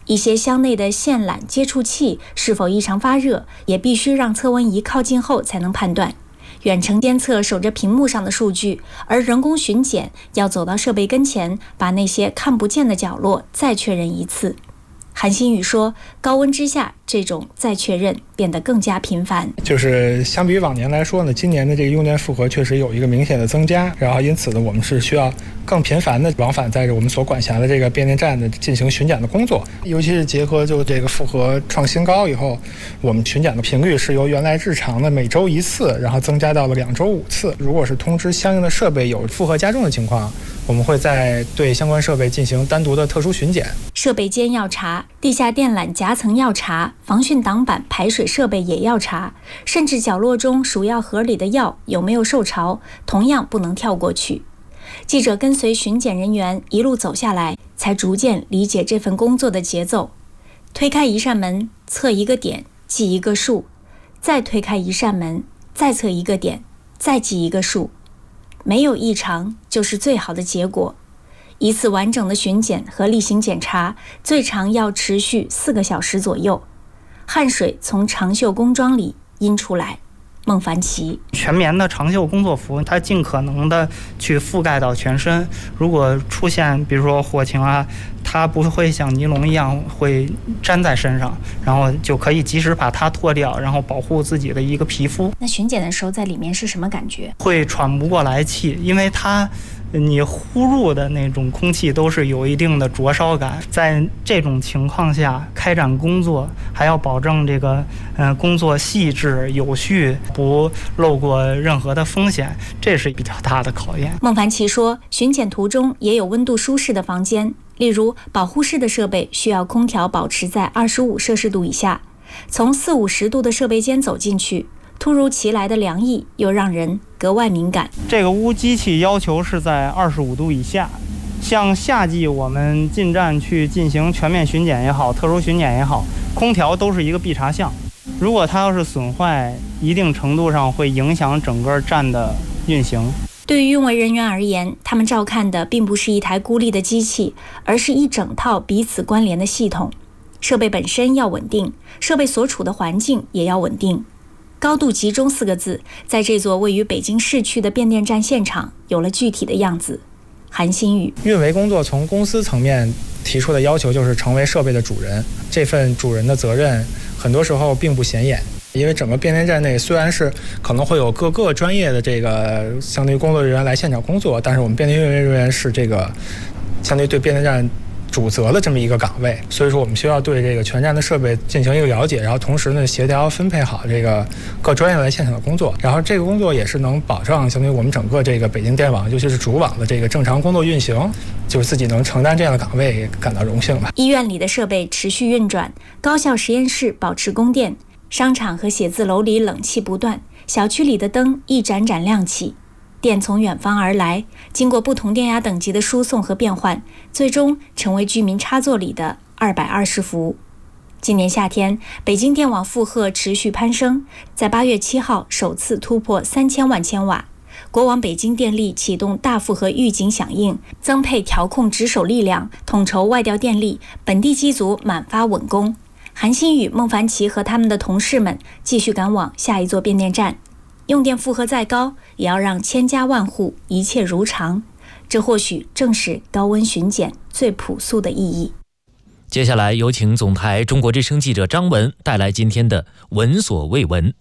一些箱内的线缆接触器是否异常发热，也必须让测温仪靠近后才能判断。远程监测守着屏幕上的数据，而人工巡检要走到设备跟前，把那些看不见的角落再确认一次。韩新宇说，高温之下，这种再确认变得更加频繁。 就是相比于往年来说呢，今年的这个用电负荷确实有一个明显的增加，然后因此呢，我们是需要更频繁的往返在我们所管辖的这个变电站的进行巡检的工作。尤其是结合就这个负荷创新高以后，我们巡检的频率是由原来日常的每周1次，然后增加到了2周5次。如果是通知相应的设备有负荷加重的情况，我们会再对相关设备进行单独的特殊巡检。 设备间要查，地下电缆夹层要查，防汛挡板排水设备也要查，甚至角落中鼠药盒里的药有没有受潮，同样不能跳过去。记者跟随巡检人员一路走下来，才逐渐理解这份工作的节奏。推开一扇门，测一个点，记一个数；再推开一扇门，再测一个点，再记一个数。没有异常就是最好的结果。一次完整的巡检和例行检查，最长要持续4个小时左右。汗水从长袖工装里阴出来。孟凡奇， 全棉的长袖工作服，它尽可能的去覆盖到全身。如果出现比如说火情啊，它不会像尼龙一样会粘在身上，然后就可以及时把它脱掉，然后保护自己的一个皮肤。 那巡检的时候在里面是什么感觉？ 会喘不过来气，因为你呼入的那种空气都是有一定的灼烧感。在这种情况下开展工作，还要保证这个工作细致有序，不漏过任何的风险，这是比较大的考验。 孟凡奇说，巡检途中也有温度舒适的房间，例如保护室的设备需要空调保持在25摄氏度以下，从40-50度的设备间走进去，突如其来的凉意又让人格外敏感。 这个屋机器要求是在25度以下，像夏季我们进站去进行全面巡检也好，特殊巡检也好，空调都是一个必查项。如果它要是损坏，一定程度上会影响整个站的运行。 对于运维人员而言，他们照看的并不是一台孤立的机器，而是一整套彼此关联的系统。设备本身要稳定，设备所处的环境也要稳定。高度集中4个字，在这座位于北京市区的变电站现场有了具体的样子。韩新宇， 运维工作从公司层面提出的要求就是成为设备的主人，这份主人的责任很多时候并不显眼。因为整个变电站内虽然是可能会有各个专业的这个相对于工作人员来现场工作，但是我们变电运维人员是这个相对对变电站主责的这么一个岗位，所以说我们需要对这个全站的设备进行一个了解，然后同时呢协调分配好这个各专业来现场的工作，然后这个工作也是能保障相当于我们整个这个北京电网，尤其是主网的这个正常工作运行，就是自己能承担这样的岗位，也感到荣幸吧。 医院里的设备持续运转，高校实验室保持供电，商场和写字楼里冷气不断，小区里的灯一盏盏亮起。电从远方而来，经过不同电压等级的输送和变换，最终成为居民插座里的220伏。今年夏天，北京电网负荷持续攀升，在8月7号首次突破3000万千瓦。国网北京电力启动大负荷预警响应，增配调控值守力量，统筹外调电力，本地机组满发稳工。韩新宇、孟凡奇和他们的同事们继续赶往下一座变电站。用电负荷再高，也要让千家万户一切如常，这或许正是高温巡检最朴素的意义。 接下来有请总台中国之声记者张文带来今天的闻所未闻。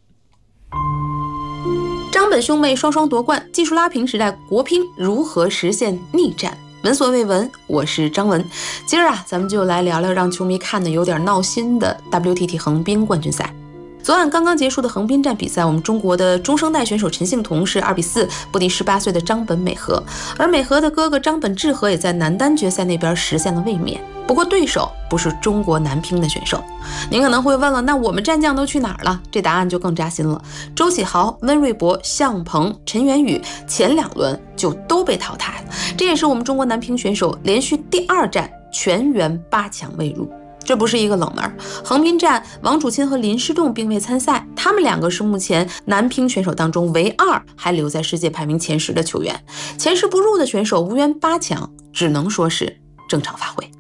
张本兄妹双双夺冠，技术拉平时代国乒如何实现逆战？闻所未闻，我是张文。今儿咱们就来聊聊让球迷看得有点闹心的 WTT 横滨冠军赛。昨晚刚刚结束的横滨站比赛，我们中国的中生代选手陈幸同是2-4不敌18岁的张本美和，而美和的哥哥张本智和也在男单决赛那边实现了卫冕。不过对手不是中国男乒的选手。您可能会问了，那我们战将都去哪儿了？这答案就更扎心了。周启豪、温瑞博、向鹏、陈元宇前2轮就都被淘汰了，这也是我们中国男乒选手连续第2站全员8强未入。这不是一个冷门，横滨站王楚钦和林诗栋并未参赛，他们2个是目前男乒选手当中唯2还留在世界排名前10的球员。前10不入的选手无缘8强，只能说是正常发挥。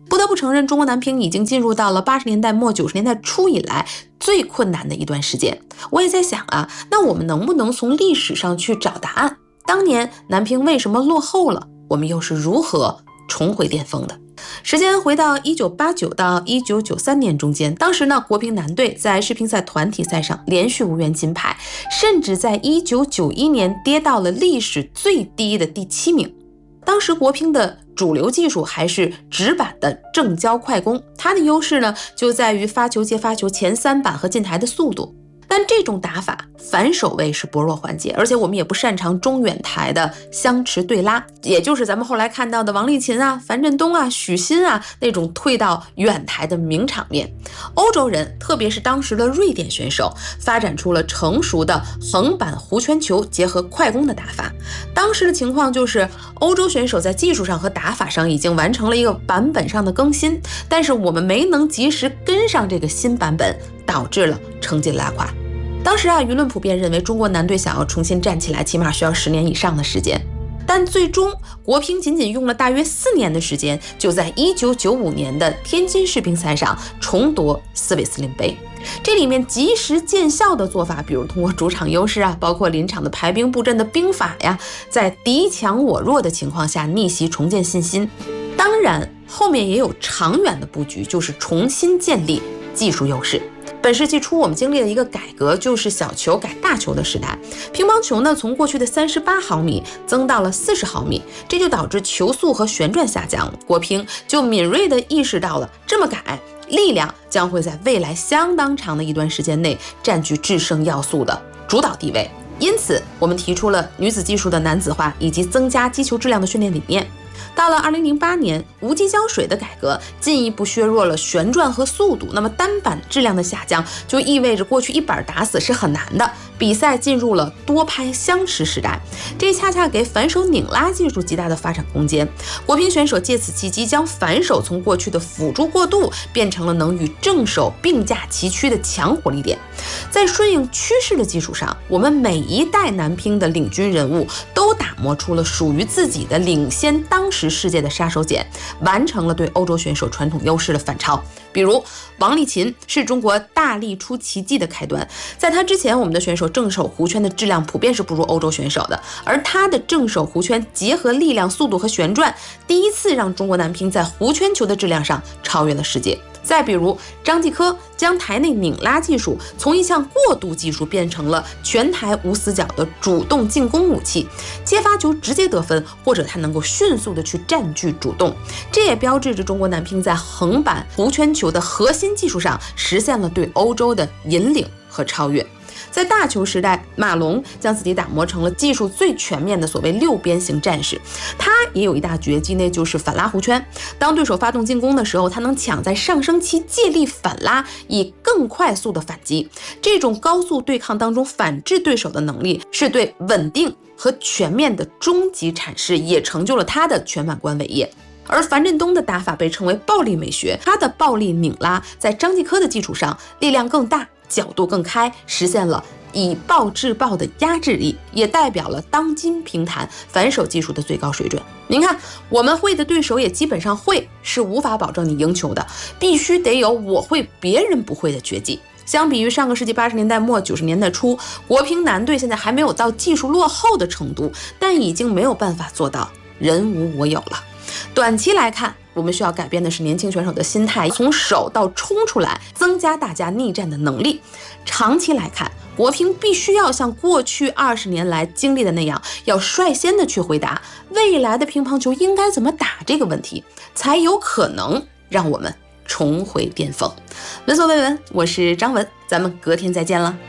不得不承认，中国男乒已经进入到了80年代末90年代初以来最困难的一段时间。我也在想啊，那我们能不能从历史上去找答案？当年男乒为什么落后了？我们又是如何重回巅峰的？时间回到1989到1993年中间，当时呢，国乒男队在世乒赛团体赛上连续无缘金牌，甚至在1991年跌到了历史最低的第7名。当时国乒的主流技术还是直板的正交快攻，它的优势呢就在于发球接发球前3板和进台的速度。但这种打法反手位是薄弱环节，而且我们也不擅长中远台的相持对拉，也就是咱们后来看到的王励勤啊、樊振东啊、许昕啊那种退到远台的名场面。欧洲人，特别是当时的瑞典选手，发展出了成熟的横板弧圈球结合快攻的打法。当时的情况就是欧洲选手在技术上和打法上已经完成了一个版本上的更新，但是我们没能及时跟上这个新版本，导致了成绩拉垮。当时舆论普遍认为中国男队想要重新站起来，起码需要10年以上的时间。但最终国乒仅仅用了大约4年的时间，就在1995年的天津世乒赛上重夺斯韦斯林杯。这里面及时见效的做法，比如通过主场优势包括临场的排兵布阵的兵法在敌强我弱的情况下逆袭重建信心。当然后面也有长远的布局，就是重新建立技术优势。本世纪初我们经历了一个改革，就是小球改大球的时代。乒乓球呢从过去的38毫米增到了40毫米，这就导致球速和旋转下降。国乒就敏锐地意识到了这么改，力量将会在未来相当长的一段时间内占据制胜要素的主导地位。因此我们提出了女子技术的男子化以及增加击球质量的训练理念。到了2008年，无机胶水的改革进一步削弱了旋转和速度，那么单板质量的下降就意味着过去一板打死是很难的，比赛进入了多拍相持时代，这恰恰给反手拧拉技术极大的发展空间。国乒选手借此契机将反手从过去的辅助过渡变成了能与正手并驾齐驱的强火力点。在顺应趋势的基础上，我们每一代男乒的领军人物都打磨出了属于自己的领先当时世界的杀手锏，完成了对欧洲选手传统优势的反超。比如王励勤是中国大力出奇迹的开端，在他之前，我们的选手正手弧圈的质量普遍是不如欧洲选手的，而他的正手弧圈结合力量、速度和旋转，第一次让中国男乒在弧圈球的质量上超越了世界。再比如张继科将台内拧拉技术从一项过渡技术变成了全台无死角的主动进攻武器，接发球直接得分，或者他能够迅速的去占据主动，这也标志着中国男乒在横板弧圈球的核心技术上实现了对欧洲的引领和超越。在大球时代，马龙将自己打磨成了技术最全面的所谓6边形战士，他也有一大绝技，那就是反拉弧圈。当对手发动进攻的时候，他能抢在上升期借力反拉，以更快速的反击。这种高速对抗当中反制对手的能力，是对稳定和全面的终极阐释，也成就了他的全满贯伟业。而樊振东的打法被称为暴力美学，他的暴力拧拉在张继科的基础上力量更大，角度更开，实现了以暴制暴的压制力，也代表了当今乒坛反手技术的最高水准。您看，我们会的对手也基本上会，是无法保证你赢球的，必须得有我会别人不会的绝技。相比于上个世纪80年代末90年代初，国乒男队现在还没有到技术落后的程度，但已经没有办法做到人无我有了。短期来看，我们需要改变的是年轻选手的心态，从守到冲出来，增加大家逆战的能力。长期来看，国乒必须要像过去20年来经历的那样，要率先的去回答未来的乒乓球应该怎么打这个问题，才有可能让我们重回巅峰。闻所未闻，我是张文，咱们隔天再见了。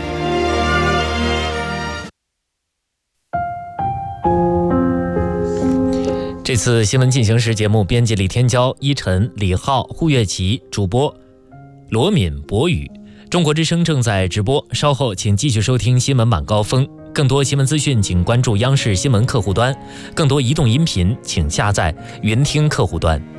这次新闻进行时节目编辑李天骄、依晨、李浩、胡月琪，主播罗敏、博宇。中国之声正在直播，稍后请继续收听新闻晚高峰。更多新闻资讯请关注央视新闻客户端，更多移动音频请下载云听客户端。